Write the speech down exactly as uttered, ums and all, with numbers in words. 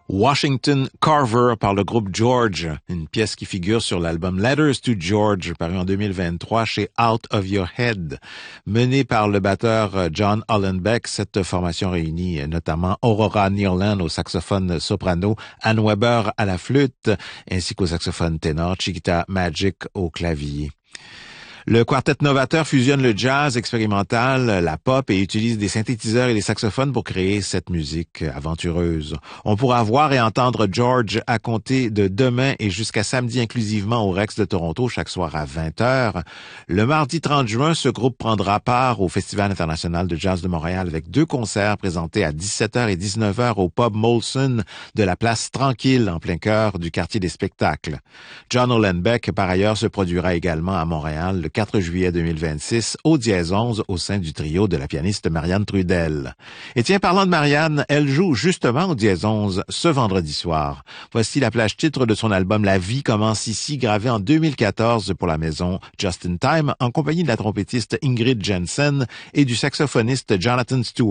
Washington Carver par le groupe George, une pièce qui figure sur l'album Letters to George, paru en deux mille vingt-trois chez Out of Your Head. Menée par le batteur John Hollenbeck, cette formation réunit notamment Aurora Nearland au saxophone soprano, Ann Weber à la flûte, ainsi qu'au saxophone ténor, Chiquita Magic au clavier. Le quartet novateur fusionne le jazz expérimental, la pop et utilise des synthétiseurs et des saxophones pour créer cette musique aventureuse. On pourra voir et entendre George à compter de demain et jusqu'à samedi inclusivement au Rex de Toronto chaque soir à vingt heures. Le mardi trente juin, ce groupe prendra part au Festival international de jazz de Montréal avec deux concerts présentés à dix-sept heures et dix-neuf heures au pub Molson de la place Tranquille en plein cœur du quartier des spectacles. John Hollenbeck, par ailleurs, se produira également à Montréal le quatre juillet deux mille vingt-six au Dièse onze au sein du trio de la pianiste Marianne Trudel. Et tiens, parlant de Marianne, elle joue justement au Dièse onze ce vendredi soir. Voici la plage titre de son album La vie commence ici, gravé en deux mille quatorze pour la maison Just in Time en compagnie de la trompettiste Ingrid Jensen et du saxophoniste Jonathan Stewart.